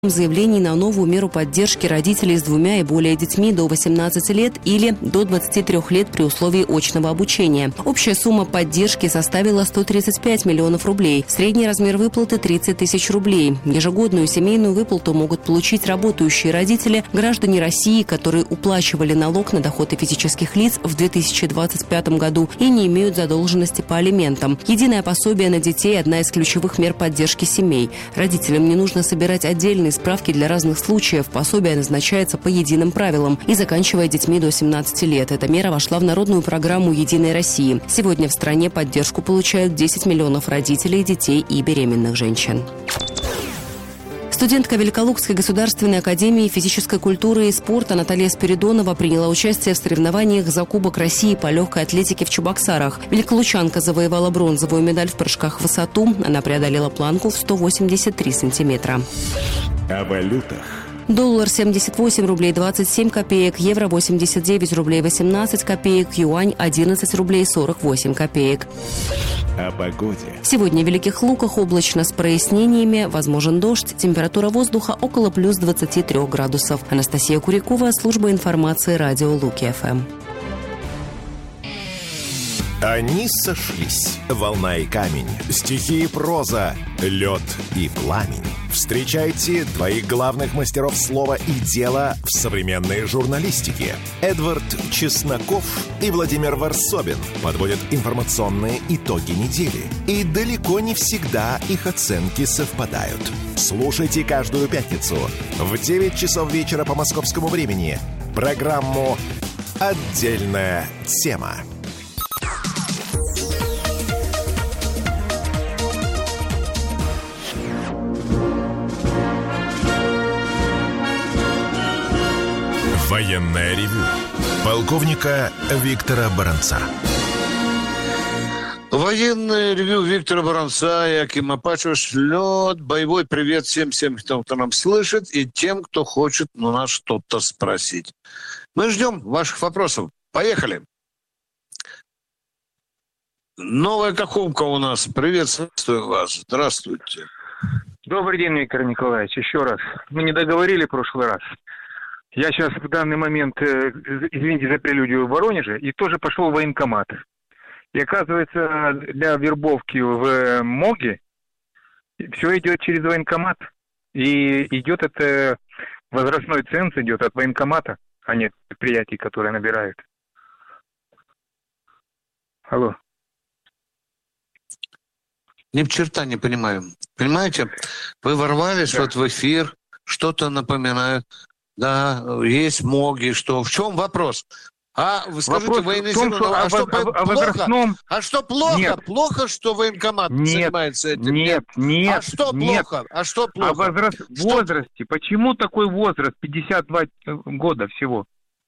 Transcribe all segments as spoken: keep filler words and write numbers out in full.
Заявлений на новую меру поддержки родителей с двумя и более детьми до восемнадцати лет или до двадцати трёх лет при условии очного обучения. Общая сумма поддержки составила сто тридцать пять миллионов рублей. Средний размер выплаты – тридцать тысяч рублей. Ежегодную семейную выплату могут получить работающие родители, граждане России, которые уплачивали налог на доходы физических лиц в две тысячи двадцать пятом году и не имеют задолженности по алиментам. Единое пособие на детей – одна из ключевых мер поддержки семей. Родителям не нужно собирать отдельные справки для разных случаев. Пособие назначается по единым правилам и заканчивая детьми до семнадцати лет. Эта мера вошла в народную программу «Единой России». Сегодня в стране поддержку получают десять миллионов родителей, детей и беременных женщин. Студентка Великолукской государственной академии физической культуры и спорта Наталья Спиридонова приняла участие в соревнованиях за Кубок России по легкой атлетике в Чебоксарах. Великолучанка завоевала бронзовую медаль в прыжках в высоту. Она преодолела планку в сто восемьдесят три сантиметра. О валютах. Доллар семьдесят восемь рублей двадцать семь копеек, евро восемьдесят девять рублей восемнадцать копеек, юань одиннадцать рублей сорок восемь копеек. О погоде. Сегодня в Великих Луках облачно с прояснениями, возможен дождь, температура воздуха около плюс двадцати трёх градусов. Анастасия Курякова, служба информации радио Луки-ФМ. Они сошлись. Волна и камень, стихи и проза, лед и пламень. Встречайте двоих главных мастеров слова и дела в современной журналистике. Эдвард Чесноков и Владимир Варсобин подводят информационные итоги недели. И далеко не всегда их оценки совпадают. Слушайте каждую пятницу в девять часов вечера по московскому времени программу «Отдельная тема». Военное ревю полковника Виктора Баранца. Военное ревю Виктора Баранца, Яким Апачева шлет боевой привет всем, всем, кто, кто нам слышит, и тем, кто хочет у нас что-то спросить. Мы ждем ваших вопросов. Поехали. Новая Каховка у нас. Приветствую вас. Здравствуйте. Добрый день, Виктор Николаевич. Еще раз. Мы не договорили в прошлый раз. Я сейчас в данный момент, извините за прелюдию, в Воронеже, и тоже пошел в военкомат. И оказывается, для вербовки в МОГе все идет через военкомат. И идет это, возрастной ценз идет от военкомата, а не от предприятий, которые набирают. Алло. Ни в черта не понимаю. Понимаете, вы ворвались да. вот в эфир, что-то напоминает. Да, есть МОГи, что. В чем вопрос? А вы скажите, военизированного, а, а, что, а, а, плохо? А что плохо? Нет. Плохо, что военкомат нет, занимается этим? Нет, нет, А что нет. плохо? А что плохо? А возраст, что? возрасте, почему такой возраст? пятьдесят два года всего.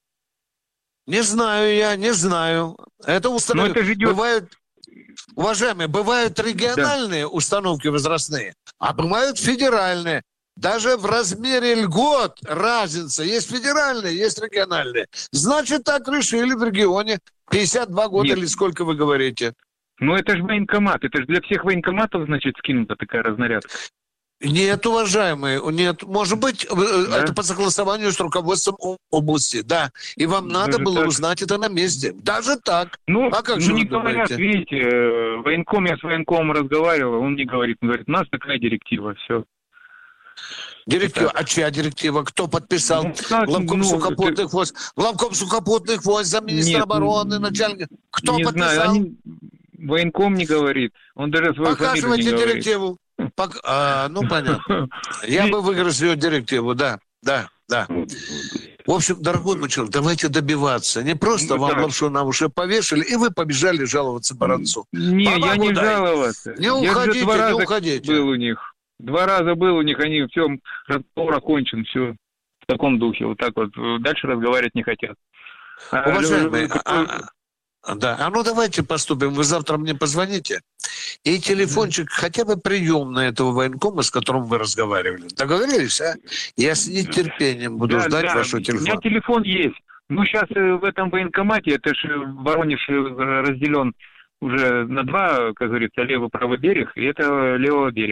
Не знаю я, не знаю. Это установки. Это идет... Бывают, уважаемые, бывают региональные да. установки возрастные, а бывают федеральные. Даже в размере льгот разница. Есть федеральные, есть региональные. Значит, так решили в регионе. пятьдесят два года Нет. или сколько вы говорите? Ну, это же военкомат. Это же для всех военкоматов, значит, скинута такая разнарядка. Нет, уважаемые, нет. Может быть, да? это по согласованию с руководством области, да. И вам Даже надо было так. узнать это на месте. Даже так. Ну, а как ну же не вы говорят, думаете? Видите, военком, я с военкомом разговаривал, он не говорит, он говорит, у нас такая директива, все. Директива. А чья директива? Кто подписал? Ну, как, главком ну, сухопутных ты... войск. Главком сухопутных войск, замминистра Нет, обороны, начальник. Кто не подписал? Знаю, они... Военком не говорит. Он даже свою Показывайте фамилию не директиву. Пок... А, ну, понятно. Я бы выгрузил директиву, да, да, да. В общем, дорогой мой человек, давайте добиваться. Не просто вам лапшу на уши повешали, и вы побежали жаловаться Баранцу. Не, я не жаловался. Не уходите, не уходите. Был у них. Два раза был у них, они все, разговор окончен, все в таком духе, вот так вот. Дальше разговаривать не хотят. Уважаемые, а, а, да, а ну давайте поступим, вы завтра мне позвоните, и телефончик, хотя бы приемный этого военкома, с которым вы разговаривали. Договорились, а? Я с нетерпением буду да, ждать да, вашего телефона. У меня телефон есть. Ну, сейчас в этом военкомате, это же Воронеж разделен уже на два, как говорится, лево-правый берег, и это левого берега.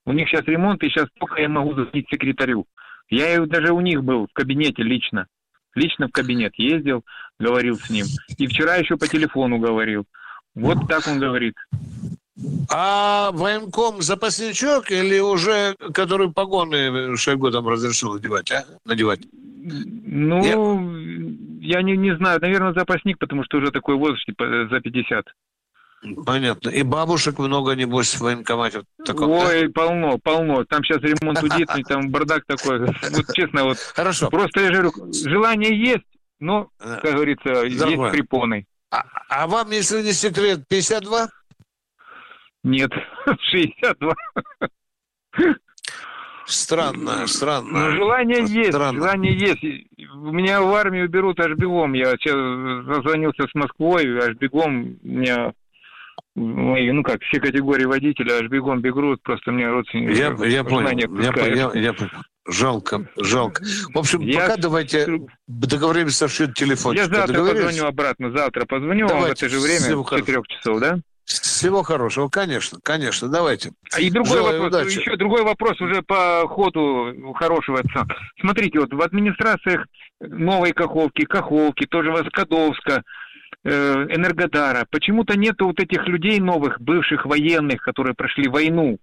У них сейчас ремонт, и сейчас только я могу звонить секретарю. Я даже у них был в кабинете лично. Лично в кабинет ездил, говорил с ним. И вчера еще по телефону говорил. Вот так он говорит. А военком запасничок или уже, который погоны Шойгу там разрешил надевать, а? Надевать? Ну, я, я не, не знаю. Наверное, запасник, потому что уже такой возраст, типа, за пятьдесят. Понятно. И бабушек много, небось, в военкомате таком, Ой, да? полно, полно. Там сейчас ремонт удится, там бардак такой. Вот честно, вот. Хорошо. Просто я говорю, желание есть, но, как говорится, есть препоны. А, а вам, если не секрет, пятьдесят два? Нет, шестьдесят два. Странно, странно. Но желание есть, странно. желание есть. Меня в армию берут аж бегом. Я сейчас созвонился с Москвой, аж бегом меня... Мои, ну как, все категории водителя аж бегом бегут, просто мне родственники... Я, я понял, я, я, я понял. Жалко, жалко. В общем, я... пока давайте договоримся насчет телефона. Я завтра позвоню обратно, завтра позвоню давайте. Вам в это же время, Всего с четырех часов, да? Всего хорошего, конечно, конечно, давайте. А и другой Желаю вопрос, удачи. еще другой вопрос уже по ходу хорошего отца. Смотрите, вот в администрациях Новой Каховки, Каховки, тоже Воскадовска, Энергодара. Почему-то нету вот этих людей новых, бывших военных, которые прошли войну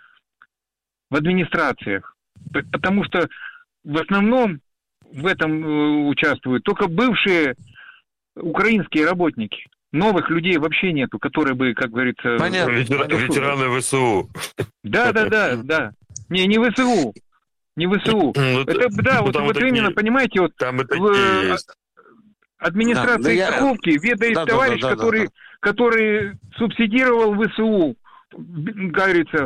в администрациях. Потому что в основном в этом участвуют только бывшие украинские работники. Новых людей вообще нету, которые бы, как говорится... Понятно. Ветер... Ветераны ВСУ. Да, да, да, да. Не, не ВСУ. Не ВСУ. Ну, это, да, ну, вот, вот именно, такие... понимаете, вот... Там и такие есть. Администрация да, Каховки я... ведает да, товарищ, да, да, который, да, да. который субсидировал ВСУ, говорится.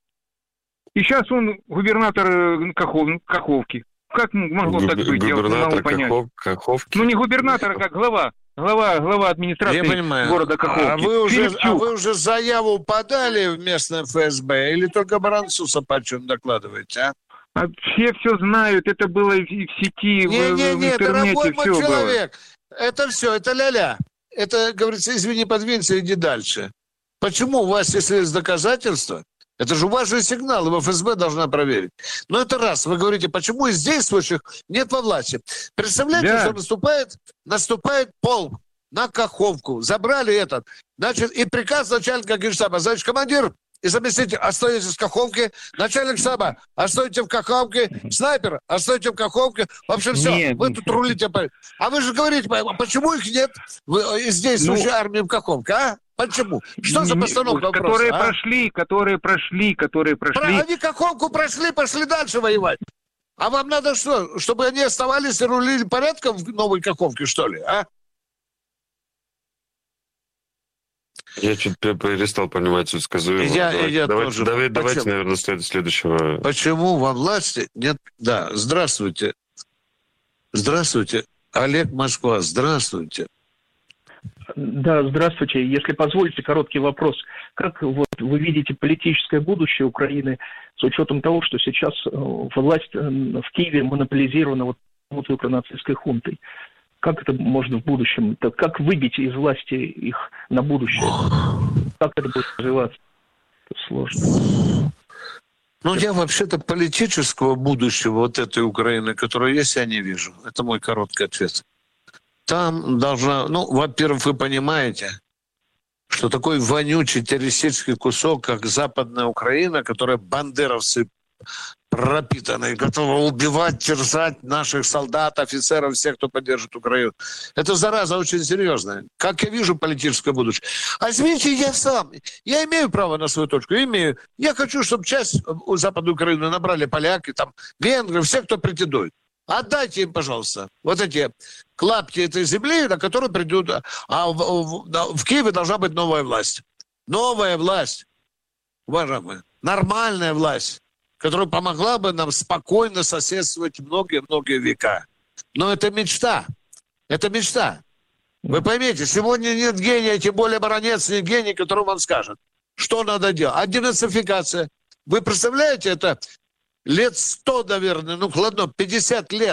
И сейчас он губернатор Кахов, Каховки. Как могло Губ... так быть? Губернатор я понять. Кахов... Каховки? Ну не губернатор, а как глава. Глава, глава администрации города Каховки. А вы, уже, а вы уже заяву подали в местное эф эс бэ или только Баранцу Сапачун докладываете, а? А все все знают, это было в сети, не, в, не, не, в интернете, дорогой мой все человек, было. Это все, это ля-ля. Это, говорится, извини, подвинься, иди дальше. Почему у вас, если есть доказательства, это же важный сигнал, и в эф эс бэ должна проверить. Но это раз. Вы говорите, почему из действующих нет во власти. Представляете, да. что наступает, наступает полк на Каховку. Забрали этот. Значит, и приказ начальника генштаба. Значит, командир и заместитель, остаетесь в Каховке. Начальник штаба, остаетесь в Каховке. Снайпер, остаетесь в Каховке. В общем, все. Нет, вы тут рулите. А вы же говорите, почему их нет из действующей ну, армии в Каховке, а? Почему? Что за постановка вопроса? Которые а? прошли, которые прошли, которые прошли. Про, они Каховку прошли, пошли дальше воевать. А вам надо что? Чтобы они оставались и рулили порядком в Новой Каховке, что ли, а? Я чуть перестал понимать сказуемое. Я, давайте, я давайте, тоже. Давайте, давайте, наверное, следующего. Почему во власти нет... Да, здравствуйте. Здравствуйте. Олег, Москва, здравствуйте. Да, здравствуйте. Если позволите, короткий вопрос. Как вот вы видите политическое будущее Украины с учетом того, что сейчас власть в Киеве монополизирована вот, вот укронацистской хунтой? Как это можно в будущем? Как выбить из власти их на будущее? Как это будет развиваться? Это сложно. Ну, я вообще-то политического будущего вот этой Украины, которая есть, я не вижу. Это мой короткий ответ. Там должна... Ну, во-первых, вы понимаете, что такой вонючий террористический кусок, как Западная Украина, которая бандеровцы пропитаны, готовы убивать, терзать наших солдат, офицеров, всех, кто поддержит Украину. Это зараза очень серьезная. Как я вижу политическое будущее. А извините, я сам, я имею право на свою точку, имею. Я хочу, чтобы часть Западной Украины набрали поляки, там, венгры, все, кто претендует. Отдайте им, пожалуйста, вот эти клапти этой земли, на которую придут... А в, в, в Киеве должна быть новая власть. Новая власть, уважаемые, нормальная власть, которая помогла бы нам спокойно соседствовать многие-многие века. Но это мечта. Это мечта. Вы поймите, сегодня нет гения, тем более баронец не гений, который вам скажет, что надо делать. А денацификация. Вы представляете, это... Лет сто, наверное, ну, ладно, пятьдесят лет.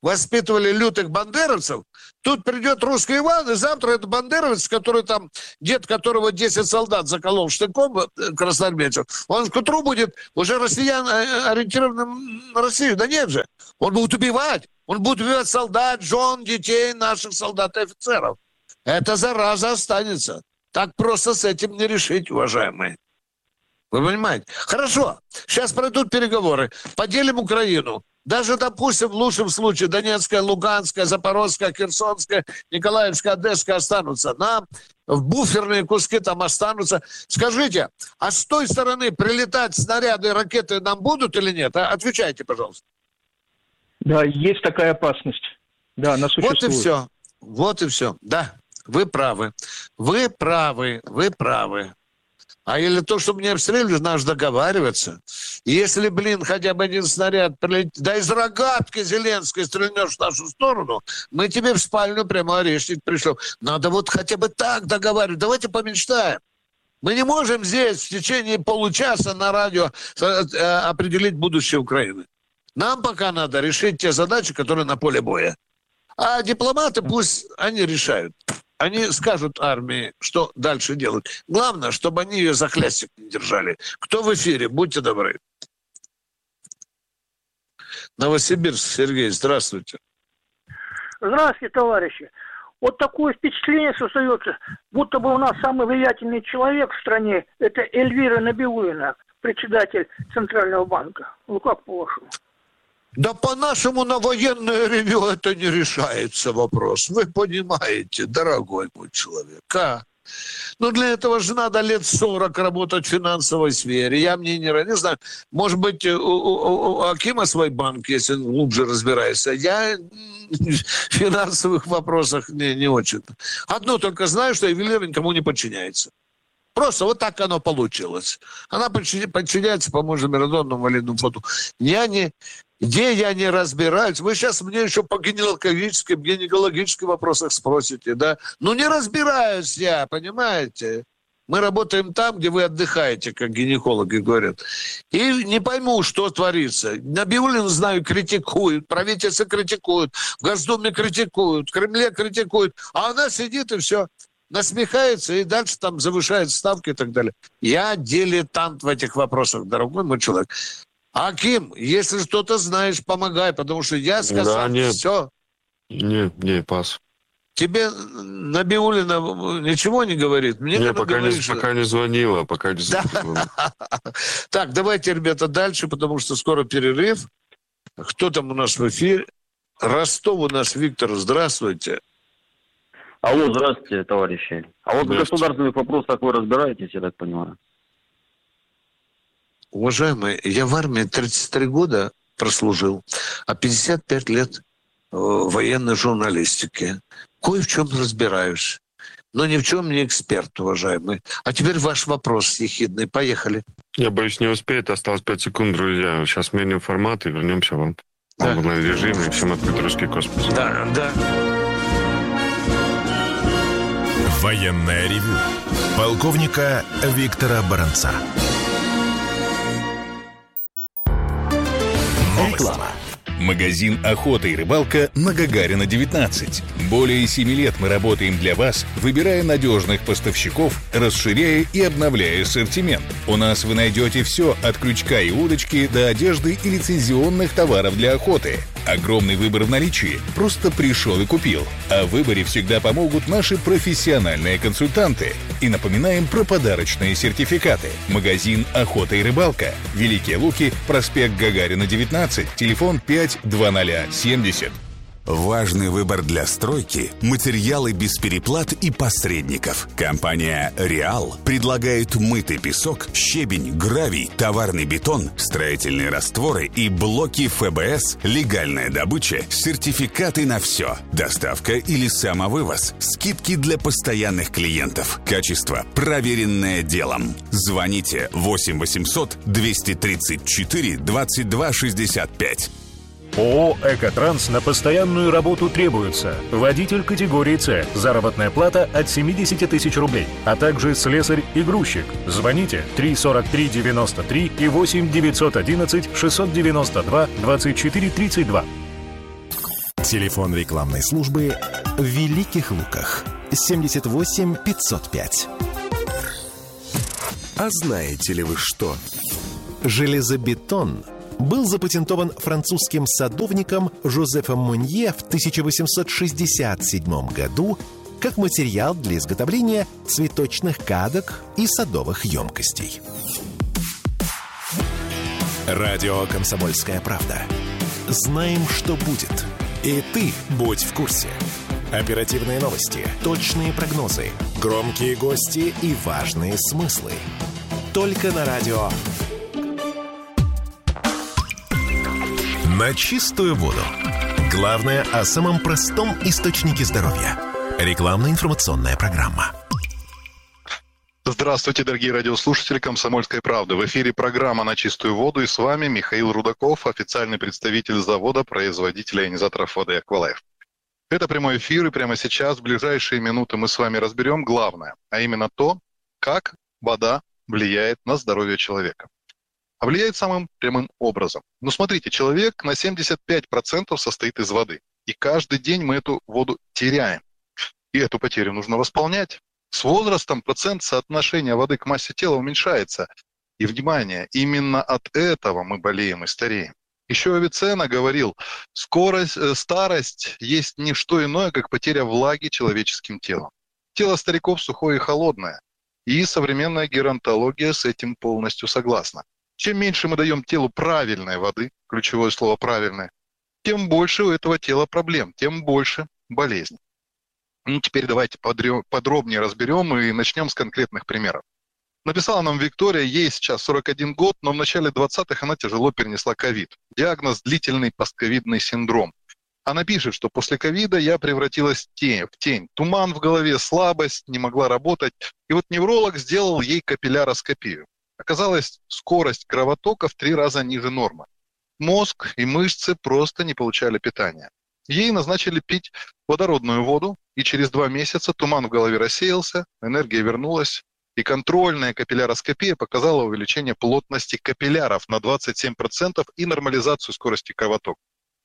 воспитывали лютых бандеровцев, тут придет русский Иван, и завтра это бандеровец, который там, дед которого десять солдат заколол штыком красноармейцев, он к утру будет уже россиян ориентированным на Россию. Да нет же, он будет убивать. Он будет убивать солдат, жен, детей наших солдат и офицеров. Эта зараза останется. Так просто с этим не решить, уважаемые. Вы понимаете? Хорошо, сейчас пройдут переговоры. Поделим Украину. Даже, допустим, в лучшем случае Донецкая, Луганская, Запорожская, Херсонская, Николаевская, Одесская останутся. Нам в буферные куски там останутся. Скажите, а с той стороны прилетать снаряды и ракеты нам будут или нет? А? Отвечайте, пожалуйста. Да, есть такая опасность. Да, она существует. Вот и все. Вот и все. Да, вы правы. Вы правы. Вы правы. А или то, чтобы не обстреливали, надо договариваться. И если, блин, хотя бы один снаряд прилетит, да из рогатки Зеленской стрельнешь в нашу сторону, мы тебе в спальню прямо орешник пришлем. Надо вот хотя бы так договаривать. Давайте помечтаем. Мы не можем здесь в течение получаса на радио определить будущее Украины. Нам пока надо решить те задачи, которые на поле боя. А дипломаты пусть они решают. Они скажут армии, что дальше делать. Главное, чтобы они ее за хлястик не держали. Кто в эфире? Будьте добры. Новосибирск, Сергей, здравствуйте. Здравствуйте, товарищи. Вот такое впечатление создается, будто бы у нас самый влиятельный человек в стране – это Эльвира Набиуллина, председатель Центрального банка. Ну как по-вашему? Да по-нашему на военное ревью это не решается вопрос. Вы понимаете, дорогой мой человек. А? Ну, для этого же надо лет сорок работать в финансовой сфере. Я мне не, не знаю, может быть, у, у, у Акима свой банк, если глубже разбирается. Я в финансовых вопросах не, не очень. Одно только знаю, что Эвелина никому не подчиняется. Просто вот так оно получилось. Она подчиняется, по-моему, Мироннову валидному фото. Я не... Где я не разбираюсь? Вы сейчас мне еще по гинекологическим, гинекологическим вопросах спросите, да? Ну, не разбираюсь я, понимаете? Мы работаем там, где вы отдыхаете, как гинекологи говорят. И не пойму, что творится. Набиуллину, знаю, критикуют, правительство критикуют, в Госдуме критикуют, в Кремле критикуют. А она сидит и все, насмехается и дальше там завышает ставки и так далее. Я дилетант в этих вопросах, дорогой мой человек. Аким, если что-то знаешь, помогай, потому что я сказал, да, нет. Все. Нет, нет, пас. Тебе Набиуллина ничего не говорит? Мне нет, пока, говорит, не, что... пока не звонила, пока не звонила. Так, давайте, ребята, дальше, потому что скоро перерыв. Кто там у нас в эфире? Ростов у нас, Виктор, здравствуйте. Алло, здравствуйте, товарищи. А вот в государственных вопросах вы разбираетесь, я так понимаю? Уважаемые, я в армии тридцать три года прослужил, а пятьдесят пять лет в военной журналистике. Кое в чем разбираюсь, но ни в чем не эксперт, уважаемый. А теперь ваш вопрос ехидный. Поехали. Я боюсь, не успеет. Осталось пять секунд, друзья. Сейчас сменим формат и вернемся вам в онлайн-режиме. Всем открыт русский космос. Да, да. Военное ревю полковника Виктора Баранца. Реклама. Магазин «Охота и рыбалка» на Гагарина, девятнадцать. Более семи лет мы работаем для вас, выбирая надежных поставщиков, расширяя и обновляя ассортимент. У нас вы найдете все от крючка и удочки до одежды и лицензионных товаров для охоты. Огромный выбор в наличии. Просто пришел и купил. А в выборе всегда помогут наши профессиональные консультанты. И напоминаем про подарочные сертификаты. Магазин «Охота и рыбалка». Великие Луки, проспект Гагарина, девятнадцать, телефон пять двадцать семьдесят. Важный выбор для стройки – материалы без переплат и посредников. Компания «Реал» предлагает мытый песок, щебень, гравий, товарный бетон, строительные растворы и блоки эф бэ эс, легальная добыча, сертификаты на все, доставка или самовывоз, скидки для постоянных клиентов, качество, проверенное делом. Звоните восемь восемьсот двести тридцать четыре двадцать два шестьдесят пять. ООО «Экотранс» на постоянную работу требуется. Водитель категории С. Заработная плата от семьдесят тысяч рублей. А также слесарь и грузчик. Звоните три сорок три девяносто три и восемь девятьсот одиннадцать шестьсот девяносто два двадцать четыре тридцать два. Телефон рекламной службы в Великих Луках. семьдесят восемь пятьсот пять. А знаете ли вы что? Железобетон был запатентован французским садовником Жозефом Монье в тысяча восемьсот шестьдесят седьмом году как материал для изготовления цветочных кадок и садовых емкостей. Радио «Комсомольская правда». Знаем, что будет. И ты будь в курсе. Оперативные новости, точные прогнозы, громкие гости и важные смыслы. Только на радио «На чистую воду». Главное о самом простом источнике здоровья. Рекламно-информационная программа. Здравствуйте, дорогие радиослушатели «Комсомольской правды». В эфире программа «На чистую воду» и с вами Михаил Рудаков, официальный представитель завода-производителя ионизаторов воды «Аквалайф». Это прямой эфир, и прямо сейчас, в ближайшие минуты, мы с вами разберем главное, а именно то, как вода влияет на здоровье человека. А влияет самым прямым образом. Ну, смотрите, человек на семьдесят пять процентов состоит из воды. И каждый день мы эту воду теряем. И эту потерю нужно восполнять. С возрастом процент соотношения воды к массе тела уменьшается. И, внимание, именно от этого мы болеем и стареем. Еще Авиценна говорил, скорость, э, старость есть не что иное, как потеря влаги человеческим телом. Тело стариков сухое и холодное. И современная геронтология с этим полностью согласна. Чем меньше мы даем телу правильной воды, ключевое слово «правильное», тем больше у этого тела проблем, тем больше болезней. Ну, теперь давайте подробнее разберем и начнем с конкретных примеров. Написала нам Виктория, ей сейчас сорок один год, но в начале двадцатых она тяжело перенесла ковид. Диагноз – длительный постковидный синдром. Она пишет, что после ковида я превратилась в тень, в тень. Туман в голове, слабость, не могла работать. И вот невролог сделал ей капилляроскопию. Оказалось, скорость кровотока в три раза ниже нормы. Мозг и мышцы просто не получали питания. Ей назначили пить водородную воду, и через два месяца туман в голове рассеялся, энергия вернулась, и контрольная капилляроскопия показала увеличение плотности капилляров на двадцать семь процентов и нормализацию скорости кровотока.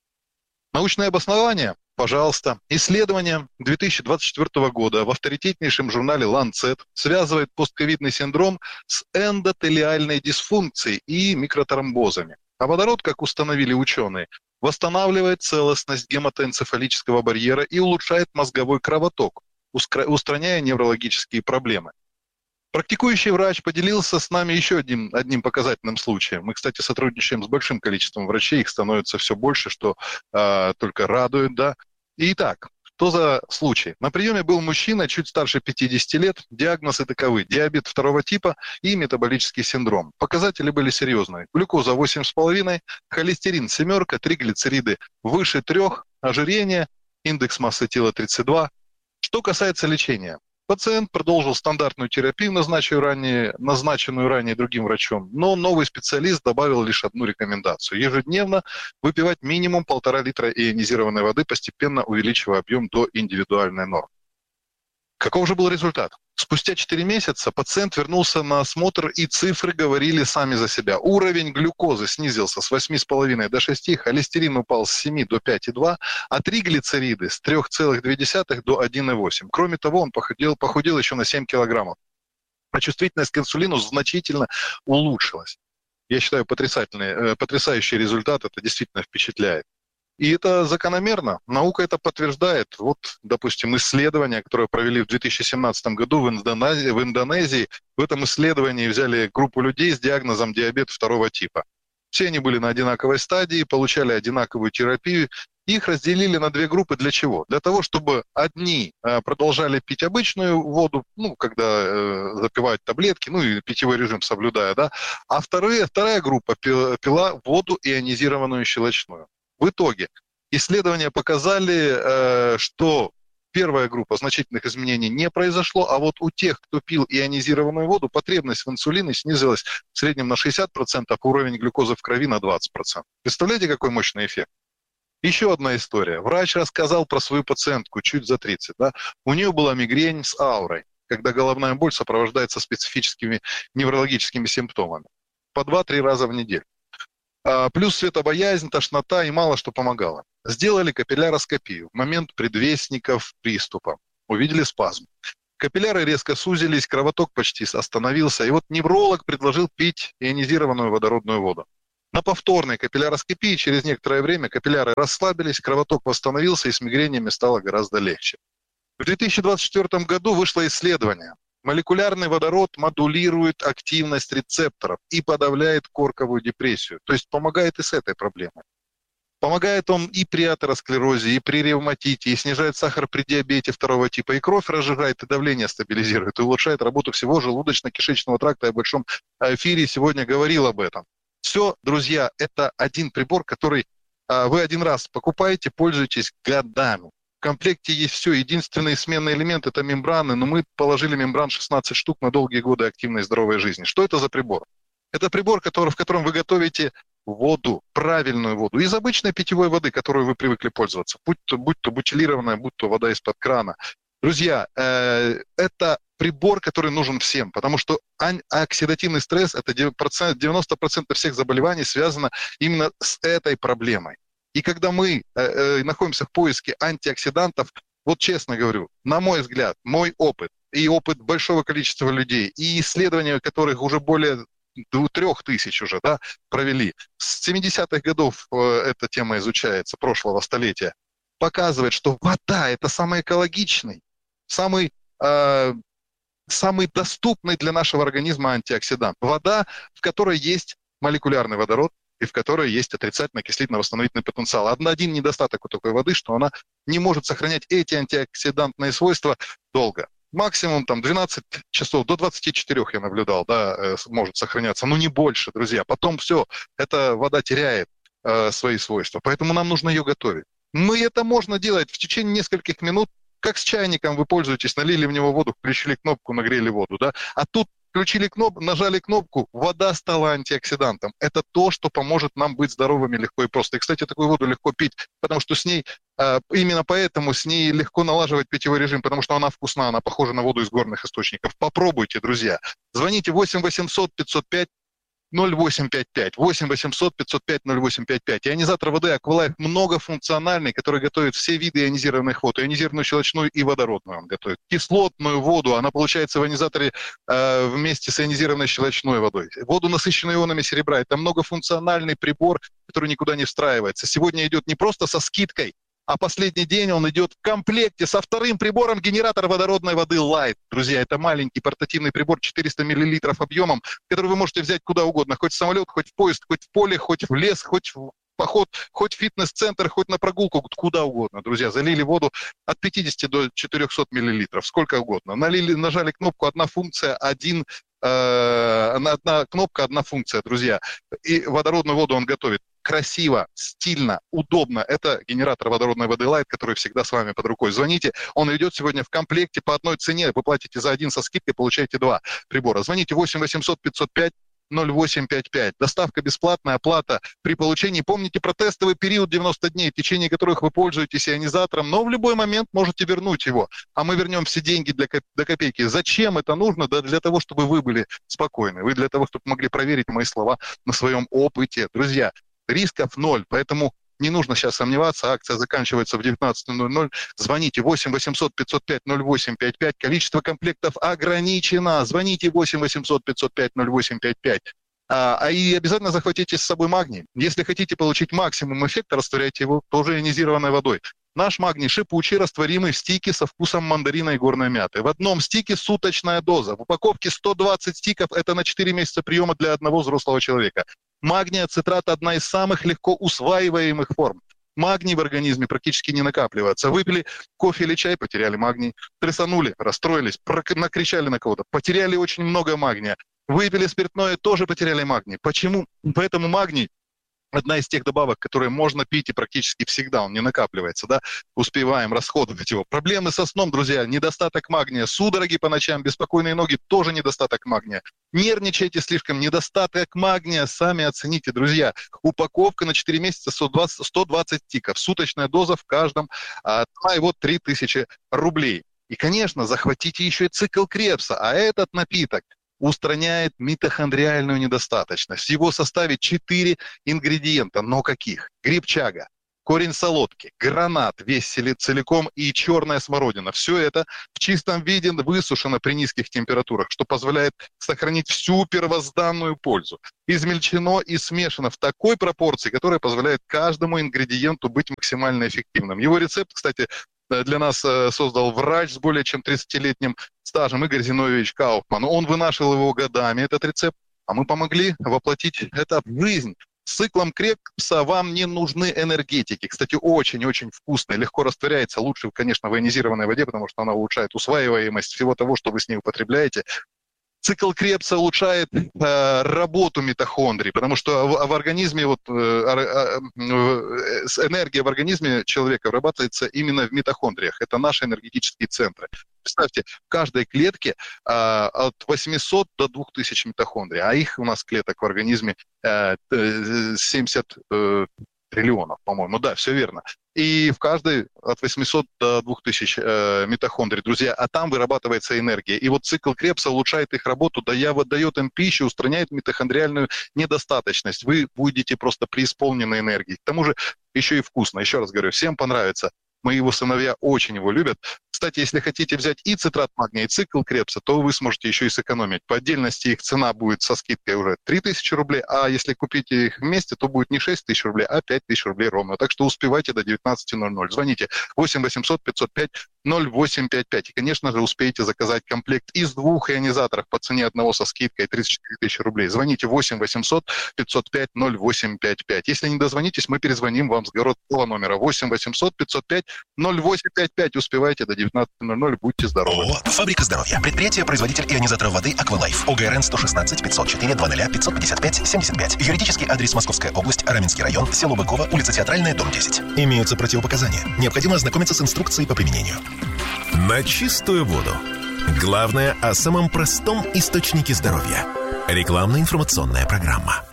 Научное обоснование? Пожалуйста. Исследование две тысячи двадцать четвёртого года в авторитетнейшем журнале Lancet связывает постковидный синдром с эндотелиальной дисфункцией и микротромбозами. А водород, как установили ученые, восстанавливает целостность гематоэнцефалического барьера и улучшает мозговой кровоток, устраняя неврологические проблемы. Практикующий врач поделился с нами еще одним, одним показательным случаем. Мы, кстати, сотрудничаем с большим количеством врачей, их становится все больше, что э, только радует, да. Итак, что за случай? На приеме был мужчина, чуть старше пятидесяти лет, диагнозы таковы: диабет второго типа и метаболический синдром. Показатели были серьезные. Глюкоза восемь с половиной, холестерин семерка, триглицериды выше трех, ожирение, индекс массы тела тридцать два. Что касается лечения. Пациент продолжил стандартную терапию, назначенную ранее, назначенную ранее другим врачом, но новый специалист добавил лишь одну рекомендацию: ежедневно выпивать минимум полтора литра ионизированной воды, постепенно увеличивая объем до индивидуальной нормы. Каков же был результат? Спустя четыре месяца пациент вернулся на осмотр, и цифры говорили сами за себя. Уровень глюкозы снизился с восемь с половиной до шести, холестерин упал с семи до пяти целых двух десятых, а триглицериды с три целых две десятых до одного целых восемь десятых. Кроме того, он похудел, похудел еще на семь килограммов. А чувствительность к инсулину значительно улучшилась. Я считаю, потрясательный, потрясающий результат, это действительно впечатляет. И это закономерно. Наука это подтверждает. Вот, допустим, исследование, которое провели в две тысячи семнадцатом году в Индонезии, в Индонезии. В этом исследовании взяли группу людей с диагнозом диабет второго типа. Все они были на одинаковой стадии, получали одинаковую терапию. Их разделили на две группы. Для чего? Для того, чтобы одни э, продолжали пить обычную воду, ну, когда э, запивают таблетки, ну, и питьевой режим соблюдая, да, а вторые, вторая группа пила, пила воду ионизированную щелочную. В итоге исследования показали, что первая группа значительных изменений не произошло, а вот у тех, кто пил ионизированную воду, потребность в инсулине снизилась в среднем на шестьдесят процентов, а уровень глюкозы в крови на двадцать процентов. Представляете, какой мощный эффект? Еще одна история. Врач рассказал про свою пациентку, чуть за тридцать. Да? У нее была мигрень с аурой, когда головная боль сопровождается специфическими неврологическими симптомами. По два-три раза в неделю. Плюс светобоязнь, тошнота, и мало что помогало. Сделали капилляроскопию в момент предвестников приступа. Увидели спазм. Капилляры резко сузились, кровоток почти остановился. И вот невролог предложил пить ионизированную водородную воду. На повторной капилляроскопии через некоторое время капилляры расслабились, кровоток восстановился и с мигренями стало гораздо легче. В две тысячи двадцать четвёртом году вышло исследование. Молекулярный водород модулирует активность рецепторов и подавляет корковую депрессию. То есть помогает и с этой проблемой. Помогает он и при атеросклерозе, и при ревматите, и снижает сахар при диабете второго типа, и кровь разжижает, и давление стабилизирует, и улучшает работу всего желудочно-кишечного тракта. Я в большом эфире сегодня говорил об этом. Все, друзья, это один прибор, который а, вы один раз покупаете, пользуетесь годами. В комплекте есть все. Единственный сменный элемент – это мембраны, но мы положили мембран шестнадцать штук на долгие годы активной здоровой жизни. Что это за прибор? Это прибор, который, в котором вы готовите воду, правильную воду, из обычной питьевой воды, которой вы привыкли пользоваться, будь то, будь то бутилированная, будь то вода из-под крана. Друзья, э, это прибор, который нужен всем, потому что оксидативный стресс, это девяносто процентов всех заболеваний связано именно с этой проблемой. И когда мы э, э, находимся в поиске антиоксидантов, вот честно говорю, на мой взгляд, мой опыт и опыт большого количества людей, и исследования, которых уже более трех тысяч уже да, провели. С семидесятых годов э, эта тема изучается, прошлого столетия. Показывает, что вода – это самый экологичный, самый, э, самый доступный для нашего организма антиоксидант. Вода, в которой есть молекулярный водород и в которой есть отрицательный окислительно-восстановительный потенциал. Один недостаток у такой воды, что она не может сохранять эти антиоксидантные свойства долго. Максимум там двенадцать часов, до двадцати четырёх я наблюдал, да, может сохраняться, но не больше, друзья. Потом все, эта вода теряет э, свои свойства, поэтому нам нужно ее готовить. Мы это можно делать в течение нескольких минут, как с чайником вы пользуетесь, налили в него воду, включили кнопку, нагрели воду, да, а тут включили кнопку, нажали кнопку, вода стала антиоксидантом. Это то, что поможет нам быть здоровыми легко и просто. И, кстати, такую воду легко пить, потому что с ней, именно поэтому с ней легко налаживать питьевой режим, потому что она вкусна, она похожа на воду из горных источников. Попробуйте, друзья. Звоните восемь восемьсот пятьсот пять ноль восемь пять пять, восемь восемьсот пятьсот пять ноль восемь пять пять. Ионизатор воды Aqualife многофункциональный, который готовит все виды ионизированных вод, ионизированную щелочную и водородную он готовит. Кислотную воду, она получается в ионизаторе э, вместе с ионизированной щелочной водой. Воду, насыщенную ионами серебра. Это многофункциональный прибор, который никуда не встраивается. Сегодня идет не просто со скидкой, а последний день он идет в комплекте со вторым прибором генератор водородной воды Light. Друзья, это маленький портативный прибор четыреста миллилитров объемом, который вы можете взять куда угодно, хоть в самолет, хоть в поезд, хоть в поле, хоть в лес, хоть в поход, хоть в фитнес-центр, хоть на прогулку, куда угодно. Друзья, залили воду от пятидесяти до четырёхсот миллилитров, сколько угодно. Налили, нажали кнопку, одна функция, один, э, одна кнопка, одна функция, друзья. И водородную воду он готовит. Красиво, стильно, удобно. Это генератор водородной воды Light, который всегда с вами под рукой. Звоните, он идет сегодня в комплекте по одной цене. Вы платите за один со скидкой, получаете два прибора. Звоните восемь восемьсот пятьсот пять ноль восемь пять пять. Доставка бесплатная, оплата при получении. Помните про тестовый период девяносто дней, в течение которых вы пользуетесь ионизатором, но в любой момент можете вернуть его. А мы вернем все деньги для, до копейки. Зачем это нужно? Да для того, чтобы вы были спокойны. Вы для того, чтобы могли проверить мои слова на своем опыте. Друзья, рисков ноль, поэтому не нужно сейчас сомневаться, акция заканчивается в девятнадцать ноль ноль. Звоните восемь восемьсот пятьсот пять ноль восемь пять пять, количество комплектов ограничено. Звоните восемь восемьсот пятьсот пять ноль восемь пять пять. А, а и обязательно захватите с собой магний. Если хотите получить максимум эффекта, растворяйте его тоже ионизированной водой. Наш магний шипучий, растворимый в стике со вкусом мандарина и горной мяты. В одном стике суточная доза. В упаковке сто двадцать стиков, это на четыре месяца приема для одного взрослого человека. Магний ацитрат – одна из самых легко усваиваемых форм. Магний в организме практически не накапливается. Выпили кофе или чай – потеряли магний. Трессанули, расстроились, накричали на кого-то, потеряли очень много магния. Выпили спиртное – тоже потеряли магний. Почему? Поэтому магний – одна из тех добавок, которые можно пить и практически всегда, он не накапливается, да, успеваем расходовать его. Проблемы со сном, друзья, недостаток магния, судороги по ночам, беспокойные ноги, тоже недостаток магния. Нервничаете слишком, недостаток магния, сами оцените, друзья. Упаковка на четыре месяца сто двадцать, сто двадцать тиков, суточная доза в каждом, а вот три тысячи рублей. И, конечно, захватите еще и цикл Кребса, а этот напиток устраняет митохондриальную недостаточность. В его составе четыре ингредиента, но каких? Грибчага, корень солодки, гранат весь целиком и черная смородина. Все это в чистом виде высушено при низких температурах, что позволяет сохранить всю первозданную пользу. Измельчено и смешано в такой пропорции, которая позволяет каждому ингредиенту быть максимально эффективным. Его рецепт, кстати, для нас создал врач с более чем тридцатилетним стажем Игорь Зиновьевич Кауфман. Он вынашивал его годами, этот рецепт, а мы помогли воплотить это в жизнь. С циклом Крепса вам не нужны энергетики. Кстати, очень-очень вкусная, легко растворяется. Лучше, конечно, в ионизированной воде, потому что она улучшает усваиваемость всего того, что вы с ней употребляете. Цикл Крепса улучшает э, работу митохондрий, потому что в, в организме, вот, э, э, э, энергия в организме человека вырабатывается именно в митохондриях. Это наши энергетические центры. Представьте, в каждой клетке э, от восьмисот до двух тысяч митохондрий, а их у нас клеток в организме э, семьдесят э, триллионов, по-моему. Да, все верно. И в каждой от восьмисот до двух тысяч э, митохондрий, друзья, а там вырабатывается энергия. И вот цикл Крепса улучшает их работу, дает им пищу, устраняет митохондриальную недостаточность. Вы будете просто преисполнены энергией. К тому же еще и вкусно. Еще раз говорю, всем понравится. Мои его сыновья очень его любят. Кстати, если хотите взять и цитрат магния, и цикл Крепса, то вы сможете еще и сэкономить. По отдельности их цена будет со скидкой уже три тысячи рублей, а если купите их вместе, то будет не шесть тысяч рублей, а пять тысяч рублей ровно. Так что успевайте до девятнадцати ноль-ноль. Звоните восемь восемьсот пятьсот пять ноль восемь пять пять. И, конечно же, успеете заказать комплект из двух ионизаторов по цене одного со скидкой тридцать четыре тысячи рублей. Звоните восемь восемьсот пятьсот пять ноль восемь пять пять. Если не дозвонитесь, мы перезвоним вам с городского номера восемь восемьсот пятьсот пять ноль восемь пять пять. Успевайте до девятнадцати ноль-ноль. Будьте здоровы. ООО «Фабрика здоровья». Предприятие-производитель ионизаторов воды «Аквалайф». ОГРН сто шестнадцать пятьсот четыре двадцать пятьсот пятьдесят пять семьдесят пять. Юридический адрес: Московская область, Раменский район, село Быково, улица Театральная, дом десять. Имеются противопоказания. Необходимо ознакомиться с инструкцией по применению. На чистую воду. Главное о самом простом источнике здоровья. Рекламно-информационная программа.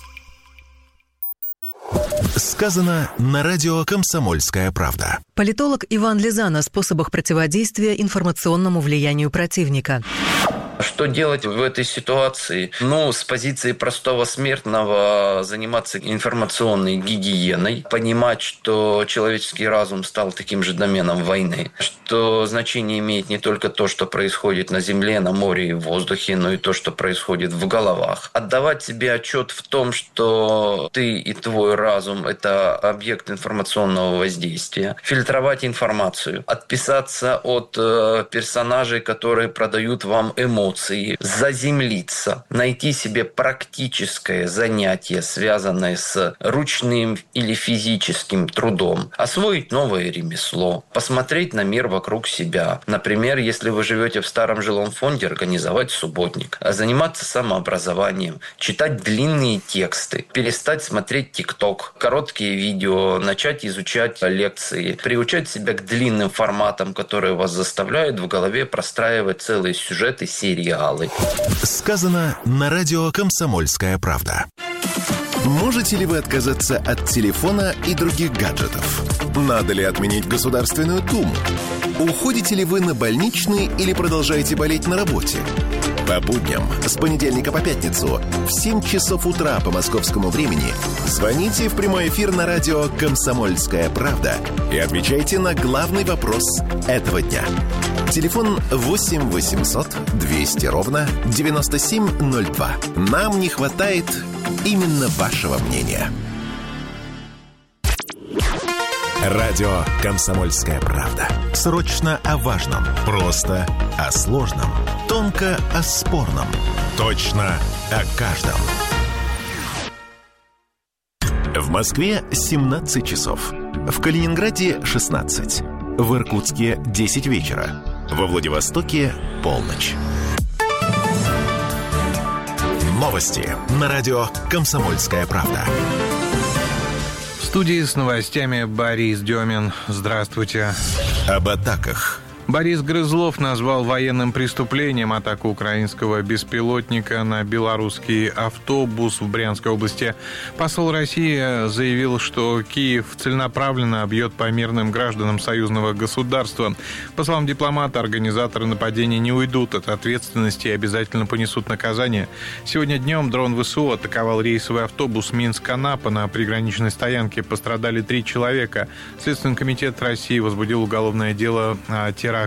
Сказано на радио «Комсомольская правда». Политолог Иван Лизан о способах противодействия информационному влиянию противника. Что делать в этой ситуации? Ну, с позиции простого смертного заниматься информационной гигиеной, понимать, что человеческий разум стал таким же доменом войны, что значение имеет не только то, что происходит на земле, на море и в воздухе, но и то, что происходит в головах. Отдавать себе отчет в том, что ты и твой разум – это объект информационного воздействия. Фильтровать информацию. Отписаться от э, персонажей, которые продают вам эмоции. Заземлиться, найти себе практическое занятие, связанное с ручным или физическим трудом, освоить новое ремесло, посмотреть на мир вокруг себя. Например, если вы живете в старом жилом фонде, организовать субботник, заниматься самообразованием, читать длинные тексты, перестать смотреть ТикТок, короткие видео, начать изучать лекции, приучать себя к длинным форматам, которые вас заставляют в голове простраивать целые сюжеты, сериалы. Сказано на радио «Комсомольская правда». Можете ли вы отказаться от телефона и других гаджетов? Надо ли отменить Государственную Думу? Уходите ли вы на больничный или продолжаете болеть на работе? По будням с понедельника по пятницу в семь часов утра по московскому времени звоните в прямой эфир на радио «Комсомольская правда» и отвечайте на главный вопрос этого дня. Телефон восемь восемьсот двести ровно девяносто семь ноль два. Нам не хватает именно вашего мнения. Радио «Комсомольская правда». Срочно о важном. Просто о сложном. Тонко о спорном. Точно о каждом. В Москве семнадцать часов. В Калининграде шестнадцать. В Иркутске десять вечера. Во Владивостоке полночь. Новости на радио «Комсомольская правда». В студии с новостями Борис Демин. Здравствуйте. Об атаках. Борис Грызлов назвал военным преступлением атаку украинского беспилотника на белорусский автобус в Брянской области. Посол России заявил, что Киев целенаправленно бьет по мирным гражданам союзного государства. По словам дипломата, организаторы нападения не уйдут от ответственности и обязательно понесут наказание. Сегодня днем дрон ВСУ атаковал рейсовый автобус Минск-Анапа на приграничной стоянке. Пострадали три человека. Следственный комитет России возбудил уголовное дело о теракте.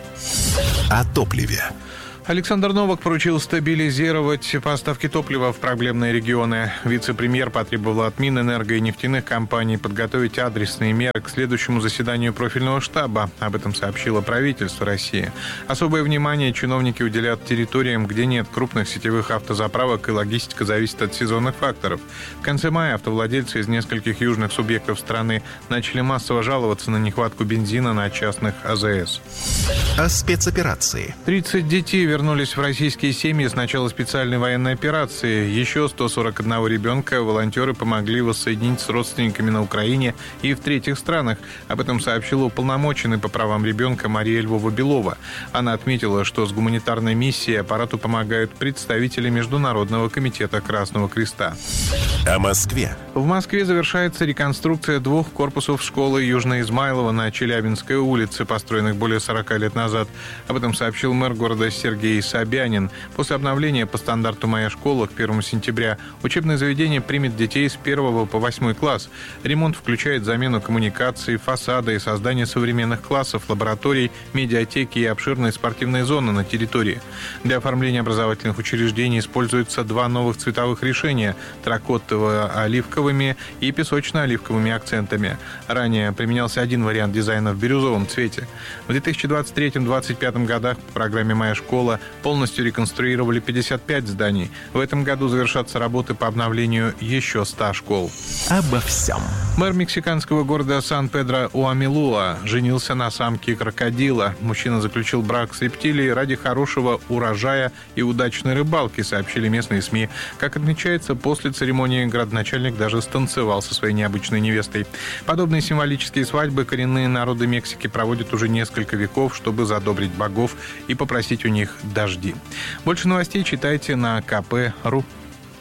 О топливе. Александр Новак поручил стабилизировать поставки топлива в проблемные регионы. Вице-премьер потребовал от Минэнерго и нефтяных компаний подготовить адресные меры к следующему заседанию профильного штаба. Об этом сообщило правительство России. Особое внимание чиновники уделят территориям, где нет крупных сетевых автозаправок, и логистика зависит от сезонных факторов. В конце мая автовладельцы из нескольких южных субъектов страны начали массово жаловаться на нехватку бензина на частных АЗС. О спецоперации. тридцать детей вернулись в российские семьи с начала специальной военной операции. Еще сто сорок один ребенка волонтеры помогли воссоединить с родственниками на Украине и в третьих странах. Об этом сообщила уполномоченный по правам ребенка Мария Львова-Белова. Она отметила, что с гуманитарной миссией аппарату помогают представители Международного комитета Красного Креста. О Москве. В Москве завершается реконструкция двух корпусов школы Южно-Измайлова на Челябинской улице, построенных более сорока лет назад. Об этом сообщил мэр города Сергей Собянин. После обновления по стандарту «Моя школа» к первому сентября учебное заведение примет детей с первого по восьмой класс. Ремонт включает замену коммуникаций, фасада и создание современных классов, лабораторий, медиатеки и обширной спортивной зоны на территории. Для оформления образовательных учреждений используются два новых цветовых решения – терракотово-оливковыми и песочно-оливковыми акцентами. Ранее применялся один вариант дизайна в бирюзовом цвете. В две тысячи двадцать третьем — две тысячи двадцать пятом годах по программе «Моя школа» полностью реконструировали пятьдесят пять зданий. В этом году завершатся работы по обновлению еще ста школ. Обо всем. Мэр мексиканского города Сан-Педро-Уамилуа женился на самке крокодила. Мужчина заключил брак с рептилией ради хорошего урожая и удачной рыбалки, сообщили местные СМИ. Как отмечается, после церемонии градоначальник даже станцевал со своей необычной невестой. Подобные символические свадьбы коренные народы Мексики проводят уже несколько веков, чтобы задобрить богов и попросить у них дожди. Больше новостей читайте на ка пэ точка ру.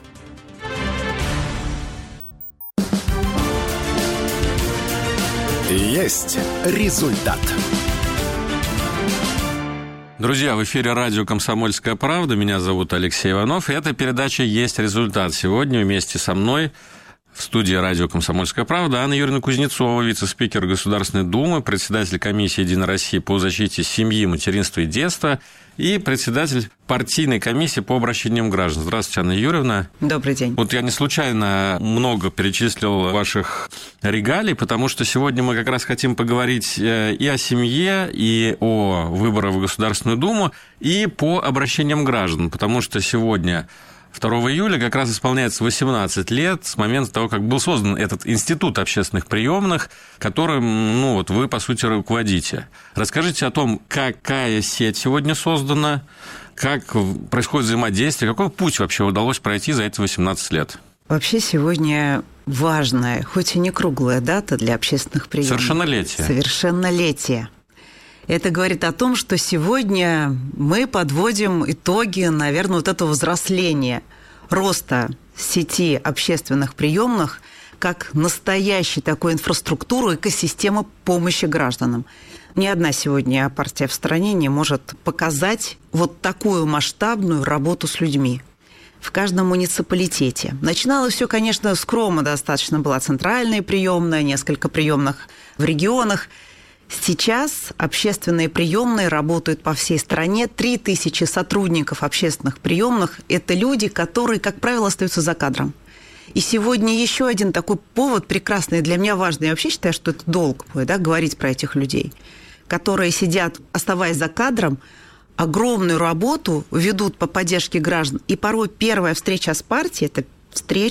Есть результат. Друзья, в эфире радио «Комсомольская правда». Меня зовут Алексей Иванов. И эта передача «Есть результат». Сегодня вместе со мной в студии радио «Комсомольская правда» Анна Юрьевна Кузнецова, вице-спикер Государственной Думы, председатель комиссии «Единой России» по защите семьи, материнства и детства и председатель партийной комиссии по обращениям граждан. Здравствуйте, Анна Юрьевна. Добрый день. Вот я не случайно много перечислил ваших регалий, потому что сегодня мы как раз хотим поговорить и о семье, и о выборах в Государственную Думу, и по обращениям граждан, потому что сегодня, второго июля, как раз исполняется восемнадцать лет с момента того, как был создан этот институт общественных приемных, которым, ну, вот вы, по сути, руководите. Расскажите о том, какая сеть сегодня создана, как происходит взаимодействие, какой путь вообще удалось пройти за эти восемнадцать лет? Вообще сегодня важная, хоть и не круглая дата для общественных приемов. Совершеннолетие. Совершеннолетие. Это говорит о том, что сегодня мы подводим итоги, наверное, вот этого взросления, роста сети общественных приемных как настоящей такой инфраструктуры, экосистемы помощи гражданам. Ни одна сегодня партия в стране не может показать вот такую масштабную работу с людьми в каждом муниципалитете. Начиналось все, конечно, скромно достаточно. Была центральная приемная, несколько приемных в регионах. Сейчас общественные приемные работают по всей стране. Три тысячи сотрудников общественных приемных – это люди, которые, как правило, остаются за кадром. И сегодня еще один такой повод прекрасный, для меня важный. Я вообще считаю, что это долг мой, да, говорить про этих людей, которые сидят, оставаясь за кадром, огромную работу ведут по поддержке граждан. И порой первая встреча с партией – это встреча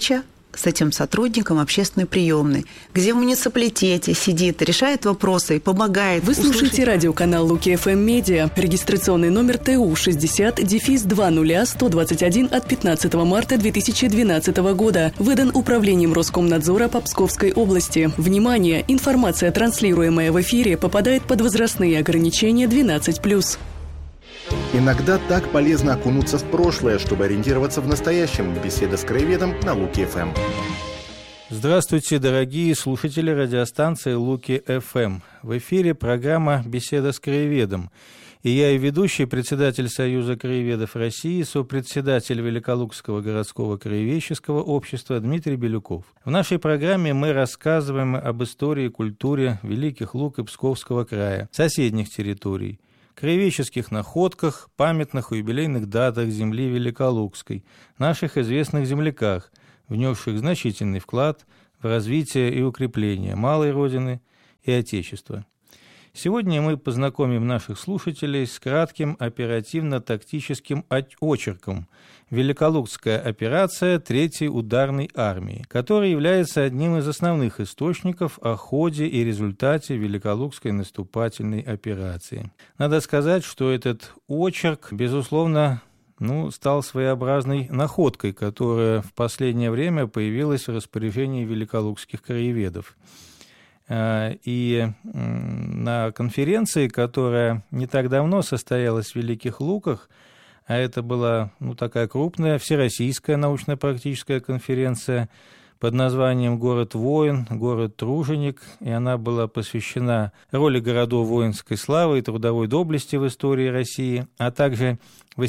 с этим сотрудником общественной приемной, где в муниципалитете сидит, решает вопросы и помогает. Вы слушаете услышать... радиоканал Луки эф эм Медиа, регистрационный номер Т У шестьдесят дефис два ноль сто двадцать один от пятнадцатого марта две тысячи двенадцатого года. Выдан Управлением Роскомнадзора по Псковской области. Внимание! Информация, транслируемая в эфире, попадает под возрастные ограничения двенадцать плюс. Иногда так полезно окунуться в прошлое, чтобы ориентироваться в настоящем. Беседа с краеведом на Луки эф эм. Здравствуйте, дорогие слушатели радиостанции Луки эф эм. В эфире программа «Беседа с краеведом». И я и ведущий, председатель Союза краеведов России, сопредседатель Великолукского городского краеведческого общества Дмитрий Белюков. В нашей программе мы рассказываем об истории и культуре Великих Луг и Псковского края, соседних территорий, краеведческих находках, памятных и юбилейных датах земли Великолукской, наших известных земляках, внесших значительный вклад в развитие и укрепление малой Родины и Отечества. Сегодня мы познакомим наших слушателей с кратким оперативно-тактическим очерком «Великолукская операция Третьей ударной армии», который является одним из основных источников о ходе и результате Великолукской наступательной операции. Надо сказать, что этот очерк, безусловно, ну, стал своеобразной находкой, которая в последнее время появилась в распоряжении великолукских краеведов. И на конференции, которая не так давно состоялась в Великих Луках, а это была ну, такая крупная всероссийская научно-практическая конференция под названием «Город воин», «Город труженик», и она была посвящена роли городов воинской славы и трудовой доблести в истории России, а также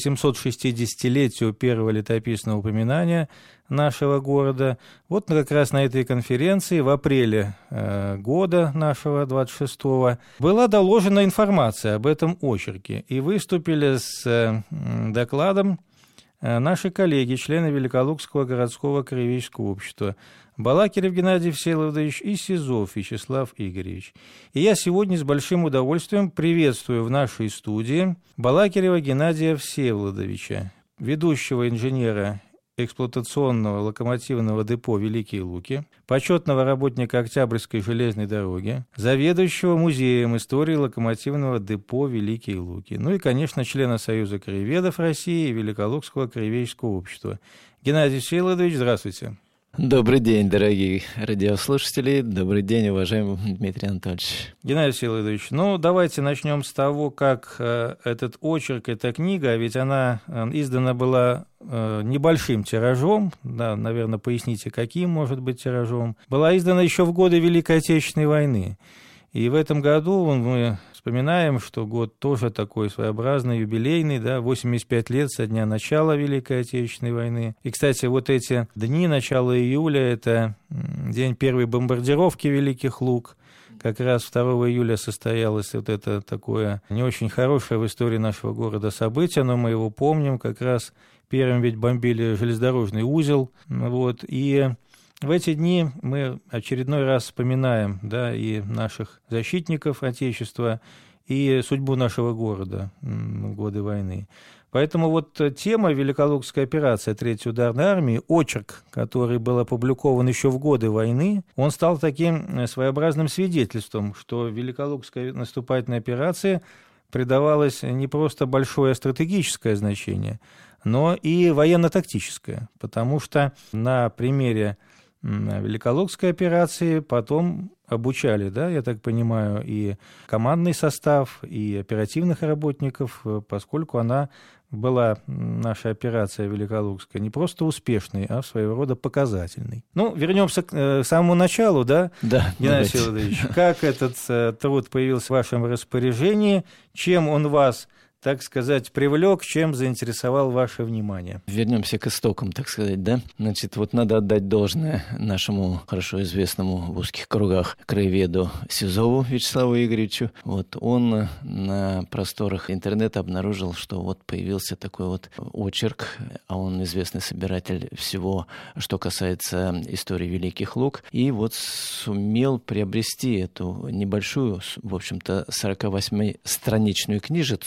восьмисотшестидесятилетию первого летописного упоминания нашего города. Вот как раз на этой конференции в апреле э, года нашего двадцать шестого была доложена информация об этом очерке, и выступили с э, докладом наши коллеги, члены Великолукского городского краеведческого общества, Балакирев Геннадий Всеволодович и Сизов Вячеслав Игоревич. И я сегодня с большим удовольствием приветствую в нашей студии Балакирева Геннадия Всеволодовича, ведущего инженера эксплуатационного локомотивного депо «Великие Луки», почетного работника Октябрьской железной дороги, заведующего музеем истории локомотивного депо «Великие Луки», ну и, конечно, члена Союза краеведов России и Великолукского краеведческого общества. Геннадий Всеволодович, здравствуйте. Добрый день, дорогие радиослушатели. Добрый день, уважаемый Дмитрий Анатольевич. Геннадий Всеволодович, ну давайте начнем с того, как э, этот очерк, эта книга, ведь она э, издана была э, небольшим тиражом, да, наверное, поясните, каким может быть тиражом, была издана еще в годы Великой Отечественной войны. И в этом году мы вспоминаем, что год тоже такой своеобразный, юбилейный, да, восемьдесят пять лет со дня начала Великой Отечественной войны. И, кстати, вот эти дни, начала июля, это день первой бомбардировки Великих Луг. Как раз второго июля состоялось вот это такое не очень хорошее в истории нашего города событие, но мы его помним. Как раз первым ведь бомбили железнодорожный узел. Вот, и в эти дни мы очередной раз вспоминаем, да, и наших защитников Отечества, и судьбу нашего города в годы войны. Поэтому вот тема Великолукская операция Третьей ударной армии, очерк, который был опубликован еще в годы войны, он стал таким своеобразным свидетельством, что Великолукской наступательной операции придавалось не просто большое стратегическое значение, но и военно-тактическое, потому что на примере Великолукской операции потом обучали, да, я так понимаю, и командный состав, и оперативных работников, поскольку она была, наша операция Великолукская, не просто успешной, а своего рода показательной. Ну, вернемся к самому началу, да, да Геннадий Всеволодович, как этот труд появился в вашем распоряжении, чем он вас, так сказать, привлек, чем заинтересовал ваше внимание? Вернемся к истокам, так сказать, да? Значит, вот надо отдать должное нашему хорошо известному в узких кругах краеведу Сизову Вячеславу Игоревичу. Вот он на просторах интернета обнаружил, что вот появился такой вот очерк, а он известный собиратель всего, что касается истории Великих Луг, и вот сумел приобрести эту небольшую, в общем-то, сорокавосьмистраничную книжицу.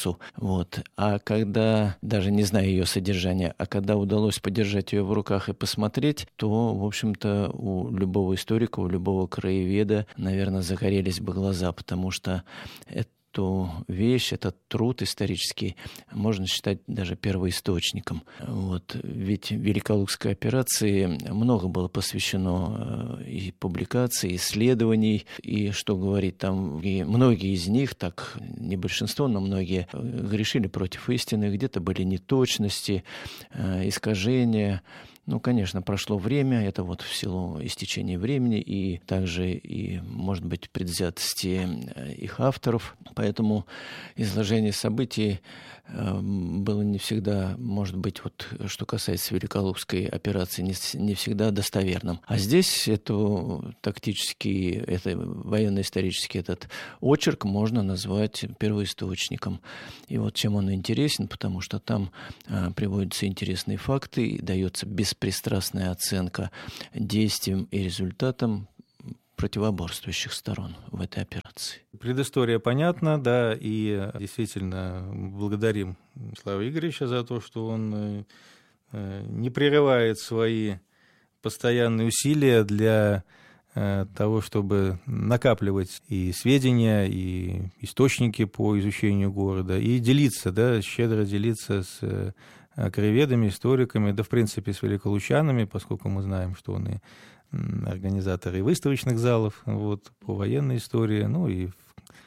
Вот. А когда, даже не зная ее содержания, а когда удалось подержать ее в руках и посмотреть, то, в общем-то, у любого историка, у любого краеведа, наверное, загорелись бы глаза, потому что это эту вещь, этот труд исторический можно считать даже первоисточником. Вот. Ведь Великолукской операции много было посвящено и публикаций, исследований, и, что говорить, там и многие из них, так не большинство, но многие грешили против истины, где-то были неточности, искажения. Ну, конечно, прошло время, это вот в силу истечения времени и также, и, может быть, предвзятости их авторов. Поэтому изложение событий было не всегда, может быть, вот что касается Великолукской операции, не, не всегда достоверным. А здесь эту тактический, это военно-исторический этот очерк можно назвать первоисточником. И вот чем он интересен, потому что там а, приводятся интересные факты, и дается беспристрастная оценка действиям и результатам противоборствующих сторон в этой операции. Предыстория понятна, да, и действительно благодарим Славу Игоревича за то, что он не прерывает свои постоянные усилия для того, чтобы накапливать и сведения, и источники по изучению города, и делиться, да, щедро делиться с краеведами, историками, да, в принципе, с великолучанами, поскольку мы знаем, что он и организаторы выставочных залов вот, по военной истории, ну и в,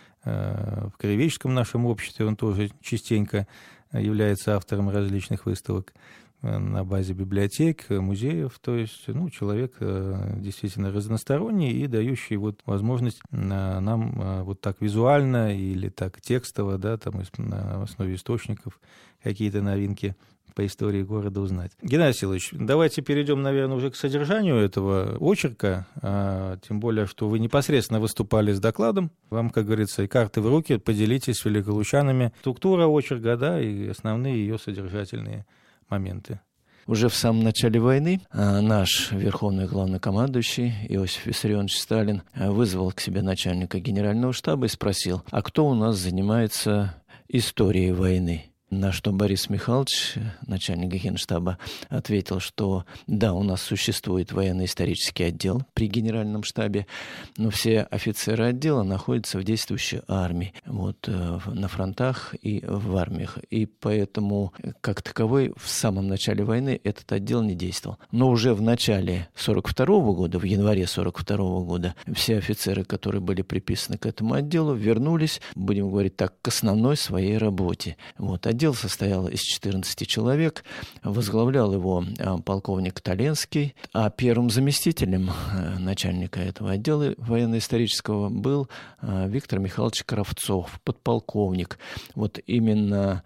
э, в краеведческом нашем обществе он тоже частенько является автором различных выставок на базе библиотек, музеев, то есть ну, человек э, действительно разносторонний и дающий вот, возможность э, нам э, вот так визуально или так текстово, да, там, на основе источников какие-то новинки по истории города узнать. Геннадий Васильевич, давайте перейдем, наверное, уже к содержанию этого очерка, а, тем более, что вы непосредственно выступали с докладом. Вам, как говорится, и карты в руки, поделитесь с великолучанами. Структура очерка, да, и основные ее содержательные моменты. Уже в самом начале войны наш верховный главнокомандующий Иосиф Виссарионович Сталин вызвал к себе начальника генерального штаба и спросил, а кто у нас занимается историей войны? На что Борис Михайлович, начальник Генштаба, ответил, что да, у нас существует военно-исторический отдел при Генеральном штабе, но все офицеры отдела находятся в действующей армии, вот, на фронтах и в армиях. И поэтому, как таковой, в самом начале войны этот отдел не действовал. Но уже в начале сорок второго года, в январе сорок второго года, все офицеры, которые были приписаны к этому отделу, вернулись, будем говорить так, к основной своей работе. Вот, отдел состоял из четырнадцати человек, возглавлял его полковник Толенский, а первым заместителем начальника этого отдела военно-исторического был Виктор Михайлович Кравцов, подполковник. Вот именно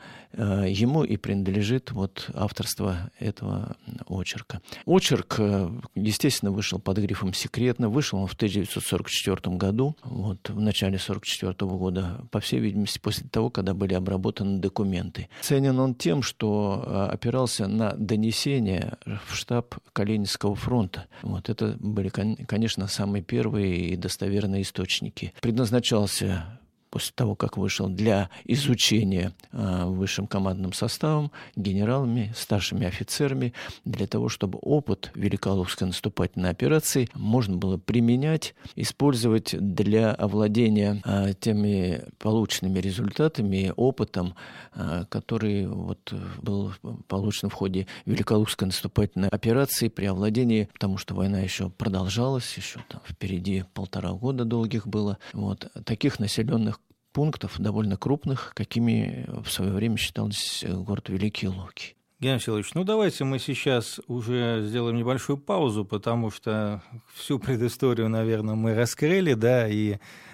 ему и принадлежит вот авторство этого очерка. Очерк, естественно, вышел под грифом «Секретно». Вышел он в тысяча девятьсот сорок четвёртом году, вот, в начале сорок четвёртого года, по всей видимости, после того, когда были обработаны документы. Ценен он тем, что опирался на донесения в штаб Калининского фронта. Вот это были, конечно, самые первые и достоверные источники. Предназначался после того, как вышел, для изучения э, высшим командным составом, генералами, старшими офицерами, для того, чтобы опыт Великолукской наступательной операции можно было применять, использовать для овладения э, теми полученными результатами и опытом, э, который вот, был получен в ходе Великолукской наступательной операции при овладении, потому что война еще продолжалась, еще там впереди полтора года долгих было. Вот, таких населенных пунктов довольно крупных, какими в свое время считался город Великие Луки. Геннадий Васильевич, ну давайте мы сейчас уже сделаем небольшую паузу, потому что всю предысторию, наверное, мы раскрыли, да, и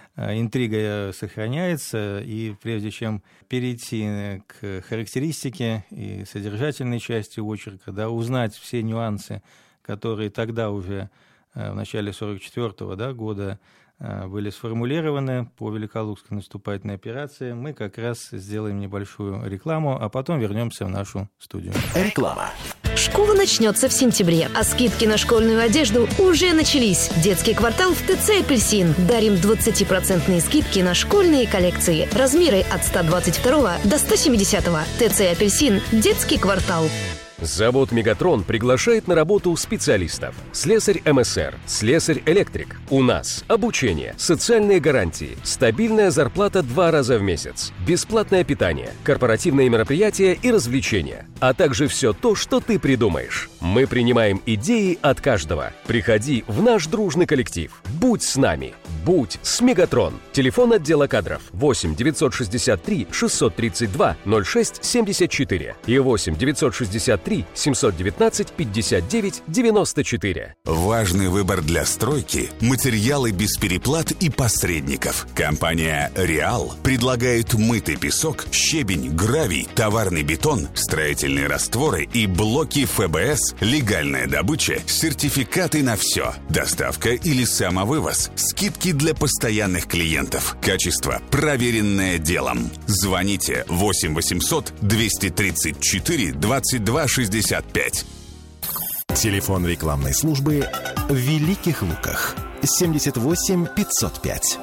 интрига сохраняется, и прежде чем перейти к характеристике и содержательной части очерка, да, узнать все нюансы, которые тогда уже в начале сорок четвёртого да, года были сформулированы по Великолукской наступательной операции. Мы как раз сделаем небольшую рекламу, а потом вернемся в нашу студию. Реклама. Школа начнется в сентябре, а скидки на школьную одежду уже начались. Детский квартал в ТЦ «Апельсин». Дарим двадцать процентов скидки на школьные коллекции. Размеры от сто двадцать два до сто семьдесят. ТЦ «Апельсин». Детский квартал. Завод «Мегатрон» приглашает на работу специалистов. Слесарь эм эс эр, слесарь-электрик. У нас обучение, социальные гарантии, стабильная зарплата два раза в месяц, бесплатное питание, корпоративные мероприятия и развлечения, а также все то, что ты придумаешь. Мы принимаем идеи от каждого. Приходи в наш дружный коллектив. Будь с нами. Будь с «Мегатрон». Телефон отдела кадров восемь девятьсот шестьдесят три шестьсот тридцать два ноль шесть семьдесят четыре и восемь девятьсот шестьдесят три семьсот девятнадцать пятьдесят девять девяносто четыре. Важный выбор для стройки – материалы без переплат и посредников. Компания «Реал» предлагает мытый песок, щебень, гравий, товарный бетон, строительные растворы и блоки эф бэ эс, легальная добыча, сертификаты на все, доставка или самовывоз, скидки для постоянных клиентов. Качество, проверенное делом. Звоните восемь восемьсот двести тридцать четыре двадцать два шестьдесят пять. Телефон рекламной службы в Великих Луках. семьдесят восемь пятьсот пять.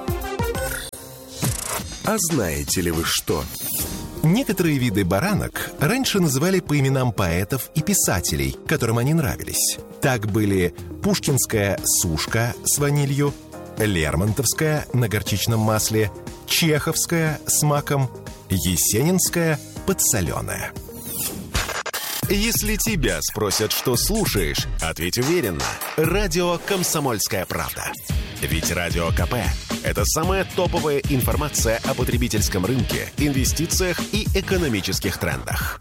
А знаете ли вы что? Некоторые виды баранок раньше называли по именам поэтов и писателей, которым они нравились. Так были пушкинская сушка с ванилью, лермонтовская на горчичном масле, чеховская с маком, есенинская подсоленая. Если тебя спросят, что слушаешь, ответь уверенно. Радио «Комсомольская правда». Ведь Радио ка пэ – это самая топовая информация о потребительском рынке, инвестициях и экономических трендах.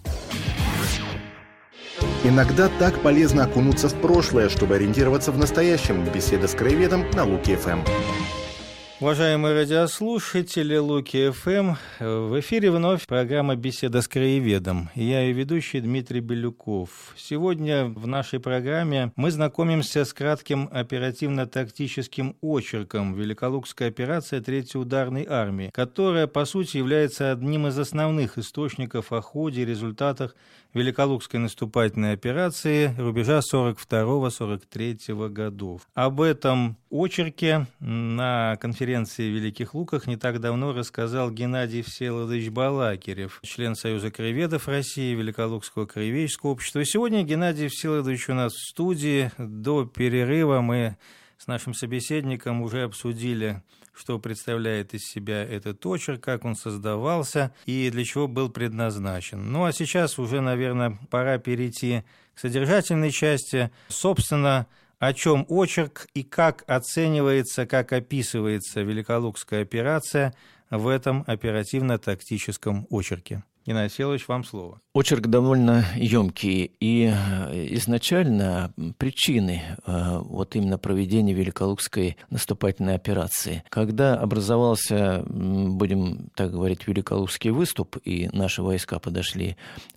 Иногда так полезно окунуться в прошлое, чтобы ориентироваться в настоящем. Беседа с краеведом на Луки эф эм. Уважаемые радиослушатели Луки эф эм, в эфире вновь программа «Беседа с краеведом». Я ее ведущий Дмитрий Белюков. Сегодня в нашей программе мы знакомимся с кратким оперативно-тактическим очерком Великолукской операции третьей ударной армии, которая, по сути, является одним из основных источников о ходе и результатах Великолукской наступательной операции рубежа сорок второго — сорок третьего годов. Об этом очерке на конференции в Великих Луках не так давно рассказал Геннадий Всеволодович Балакирев, член Союза краеведов России, Великолукского краеведческого общества. И сегодня Геннадий Всеволодович у нас в студии. До перерыва мы с нашим собеседником уже обсудили, что представляет из себя этот очерк, как он создавался и для чего был предназначен. Ну а сейчас уже, наверное, пора перейти к содержательной части. Собственно, о чем очерк и как оценивается, как описывается Великолукская операция в этом оперативно-тактическом очерке. Геннадий Всеволодович, вам слово. Очерк довольно емкий, и изначально причины вот именно проведения Великолукской наступательной операции. Когда образовался, будем так говорить, Великолукский выступ, и наши войска подошли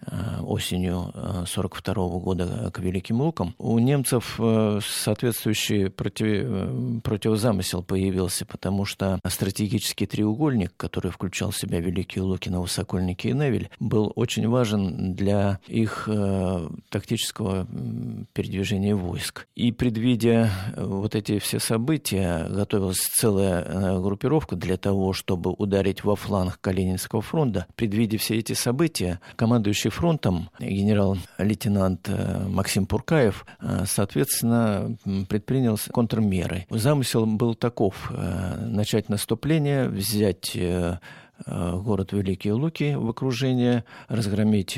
осенью сорок второго года к Великим Лукам, у немцев соответствующий против... противозамысел появился, потому что стратегический треугольник, который включал в себя Великие Луки, Новосокольники и Невель, был очень важен для их э, тактического передвижения войск. И предвидя вот эти все события, готовилась целая группировка для того, чтобы ударить во фланг Калининского фронта. Предвидя все эти события, командующий фронтом генерал-лейтенант Максим Пуркаев, соответственно, предпринял контрмеры. Замысел был таков: начать наступление, взять город Великие Луки в окружение, разгромить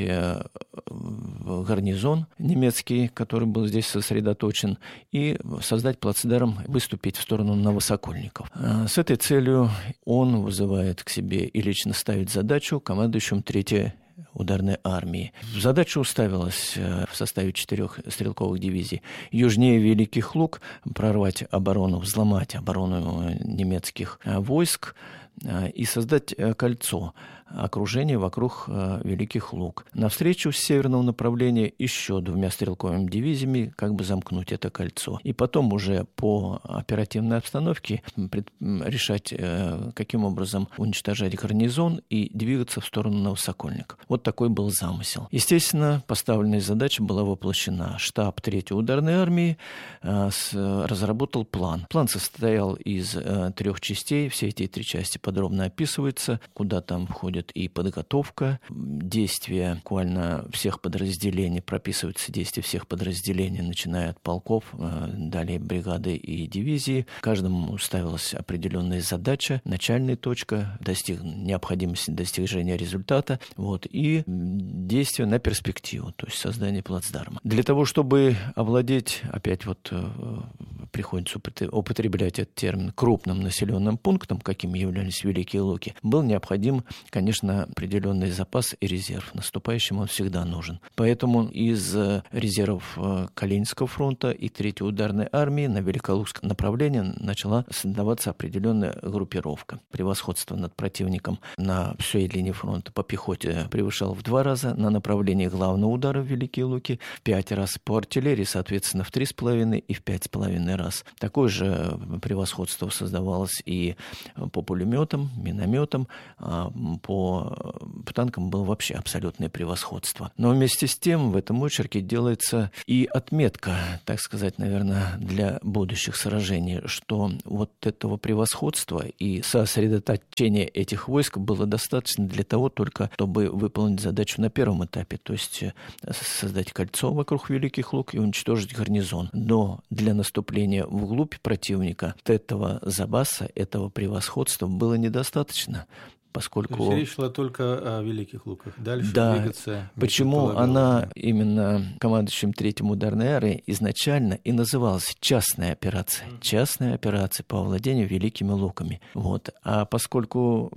гарнизон немецкий, который был здесь сосредоточен, и создать плацдарм, выступить в сторону Новосокольников. С этой целью он вызывает к себе и лично ставит задачу командующим третьей ударной армии. Задача ставилась в составе четырех стрелковых дивизий южнее Великих Лук прорвать оборону, взломать оборону немецких войск и создать кольцо, окружение вокруг Великих Луг. Навстречу с северного направления еще двумя стрелковыми дивизиями как бы замкнуть это кольцо. И потом уже по оперативной обстановке решать, каким образом уничтожать гарнизон и двигаться в сторону Новосокольников. Вот такой был замысел. Естественно, поставленная задача была воплощена. Штаб третьей ударной армии разработал план. План состоял из трех частей. Все эти три части подробно описываются, куда там входит и подготовка, действия буквально всех подразделений, прописываются действия всех подразделений, начиная от полков, далее бригады и дивизии. Каждому ставилась определенная задача, начальная точка, достиг, необходимости достижения результата, вот, и действия на перспективу, то есть создание плацдарма. Для того, чтобы овладеть, опять вот приходится употреблять этот термин, крупным населенным пунктом, каким являлись Великие Луки, был необходим, конечно, определенный запас и резерв. Наступающим он всегда нужен. Поэтому из резервов Калининского фронта и третьей ударной армии на Великолукском направлении начала создаваться определенная группировка. Превосходство над противником на всей линии фронта по пехоте превышало в два раза, на направлении главного удара в Великие Луки в пять раз, по артиллерии, соответственно, в три с половиной и в пять с половиной раз. Такое же превосходство создавалось и по пулеметам, минометам, а по, по танкам было вообще абсолютное превосходство. Но вместе с тем в этом очерке делается и отметка, так сказать, наверное, для будущих сражений, что вот этого превосходства и сосредоточения этих войск было достаточно для того только, чтобы выполнить задачу на первом этапе, то есть создать кольцо вокруг Великих Луг и уничтожить гарнизон. Но для наступления вглубь противника этого запаса, этого превосходства было недостаточно. Поскольку... Речь шла только о Великих Луках. Дальше да. двигаться... Почему она именно командующим третьим ударной армией изначально и называлась частная операция. Частная операция по овладению Великими Луками. Вот. А поскольку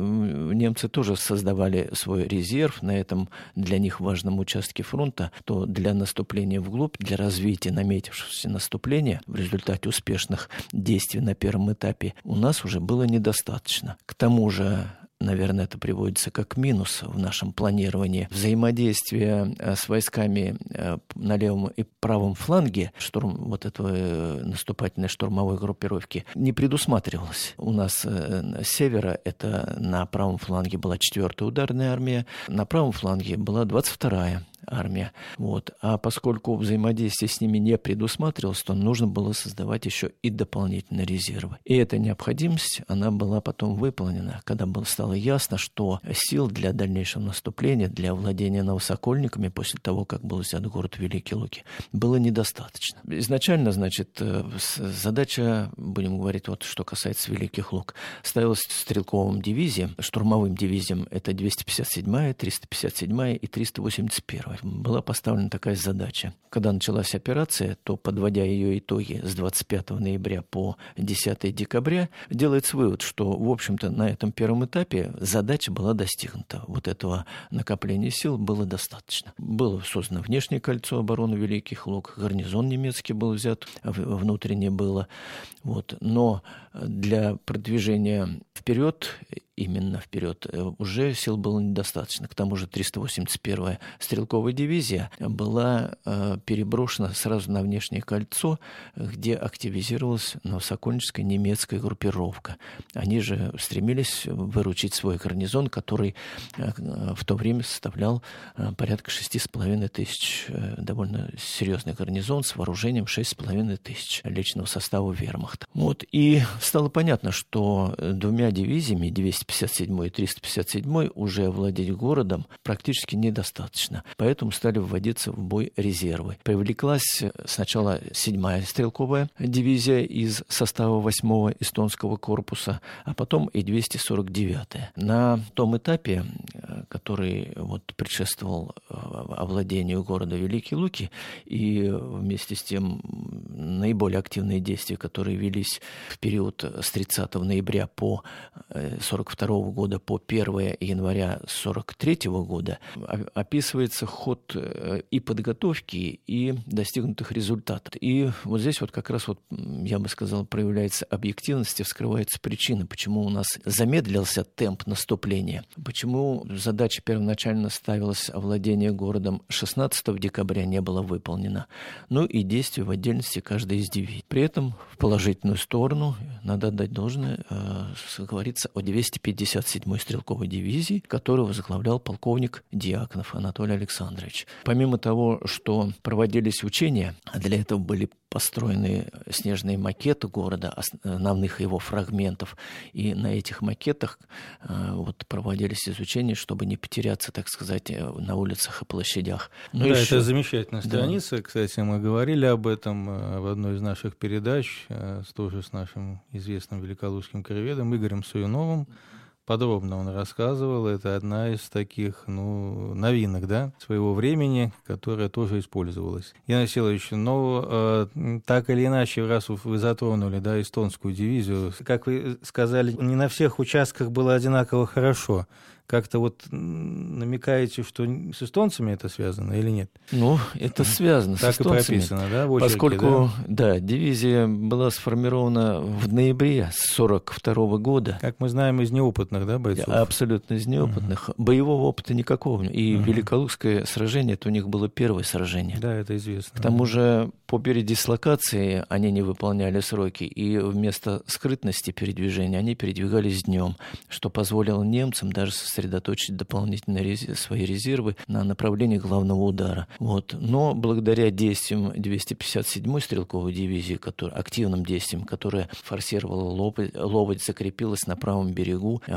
немцы тоже создавали свой резерв на этом для них важном участке фронта, то для наступления вглубь, для развития наметившегося наступления в результате успешных действий на первом этапе у нас уже было недостаточно. К тому же, наверное, это приводится как минус в нашем планировании. Взаимодействие с войсками на левом и правом фланге штурм, вот этого наступательной штурмовой группировки не предусматривалось. У нас с севера это на правом фланге была четвертая ударная армия, на правом фланге была двадцать вторая армия. Вот. А поскольку взаимодействие с ними не предусматривалось, то нужно было создавать еще и дополнительные резервы. И эта необходимость, она была потом выполнена, когда было, стало ясно, что сил для дальнейшего наступления, для владения Новосокольниками после того, как был взят город Великие Луки, было недостаточно. Изначально, значит, задача, будем говорить, вот что касается Великих Луг, ставилась стрелковым дивизиям, штурмовым дивизиям, это двести пятьдесят седьмая, триста пятьдесят седьмая и триста восемьдесят первая. Была поставлена такая задача. Когда началась операция, то, подводя ее итоги с двадцать пятого ноября по десятого декабря, делается вывод, что, в общем-то, на этом первом этапе задача была достигнута. Вот этого накопления сил было достаточно. Было создано внешнее кольцо обороны Великих Луг, гарнизон немецкий был взят, внутреннее было. Вот. Но для продвижения вперед, именно вперед, уже сил было недостаточно. К тому же триста восемьдесят первая стрелковая дивизия была э, переброшена сразу на внешнее кольцо, где активизировалась новосокольническая немецкая группировка. Они же стремились выручить свой гарнизон, который э, в то время составлял э, порядка шести с половиной тысяч. Э, довольно серьезный гарнизон с вооружением шесть с половиной тысяч личного состава вермахта. Вот. И стало понятно, что двумя дивизиями, двести пятьдесят седьмой и триста пятьдесят седьмой, уже овладеть городом практически недостаточно. Поэтому стали вводиться в бой резервы. Привлеклась сначала седьмая стрелковая дивизия из состава восьмого эстонского корпуса, а потом и двести сорок девятая. На том этапе, который вот предшествовал овладению города Великие Луки, и вместе с тем наиболее активные действия, которые велись в период с тридцатого ноября по сорок второго года по первого января сорок третьего года, описывается ход и подготовки, и достигнутых результатов. И вот здесь вот как раз вот, я бы сказал, проявляется объективность и вскрываются причины, почему у нас замедлился темп наступления, почему задача первоначально ставилась овладение городом шестнадцатого декабря не было выполнено, ну и действия в отдельности каждой из дивизий. При этом в положительную сторону надо отдать должное, э, говорится о двести пятьдесят седьмой стрелковой дивизии, которую возглавлял полковник Дьяконов Анатолий Александрович. Помимо того, что проводились учения, а для этого были построены снежные макеты города, основных его фрагментов, и на этих макетах э, вот, проводились изучения, чтобы не потеряться, так сказать, на улицах и площадях. Но да, еще... это замечательная страница, да. Кстати, мы говорили об этом в одной из наших передач, тоже с нашим известным великолукским краеведом Игорем Суюновым. Подробно он рассказывал, это одна из таких, ну, новинок, да, своего времени, которая тоже использовалась. Геннадий Всеволодович, ну, э, так или иначе, раз вы затронули, да, эстонскую дивизию, как вы сказали, не на всех участках было одинаково хорошо. Как-то вот намекаете, что с эстонцами это связано или нет? Ну, это связано так с эстонцами. Так и прописано, да, в очерке, поскольку, да? да, дивизия была сформирована в ноябре сорок второго года. Как мы знаем, из неопытных, да, бойцов? Абсолютно из неопытных. Uh-huh. Боевого опыта никакого. И uh-huh. Великолукское сражение, это у них было первое сражение. Да, это известно. К тому же по передислокации они не выполняли сроки, и вместо скрытности передвижения они передвигались днем, что позволило немцам даже сосредоточить дополнительные рез... свои резервы на направлении главного удара. Вот. Но благодаря действиям двести пятьдесят седьмой стрелковой дивизии, который... активным действиям, которая форсировала Лободь, Лободь закрепилась на правом берегу,